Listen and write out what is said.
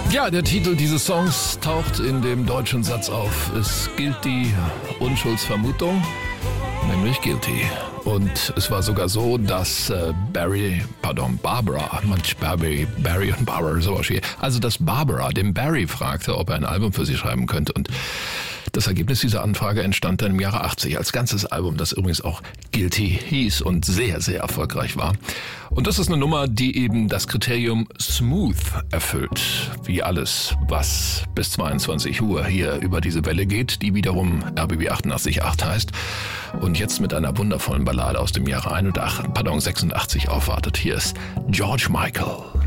Ja, der Titel dieses Songs taucht in dem deutschen Satz auf. Es gilt die Unschuldsvermutung, nämlich guilty. Und es war sogar so, dass Barry und Barbara, sowas hier. Also, dass Barbara den Barry fragte, ob er ein Album für sie schreiben könnte. Und das Ergebnis dieser Anfrage entstand dann im Jahre 80 als ganzes Album, das übrigens auch Guilty hieß und sehr, sehr erfolgreich war. Und das ist eine Nummer, die eben das Kriterium Smooth erfüllt. Wie alles, was bis 22 Uhr hier über diese Welle geht, die wiederum RBB 88.8 heißt. Und jetzt mit einer wundervollen Ballade aus dem Jahre 86 aufwartet. Hier ist George Michael.